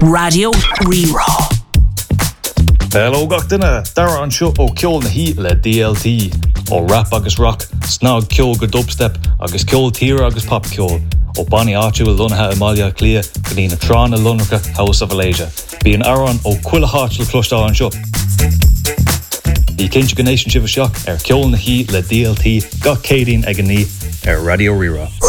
Radio Rerá. Hello gach duine, dara an seo ó ceol na hí le DLT, ó rap agus rock, snog ceol go dubstep, agus ceol tíre agus pop ceol, ó Bonnie áitiúil lunathe Amalia Clia, go dtí na trán na lunracha House of Alasia. Bí an aran ó cuile hátil clúistá an seo. Bhí cinnte go nation sibh seach ceol na hí le DLT gach cédín ag an ní Radio Rerá.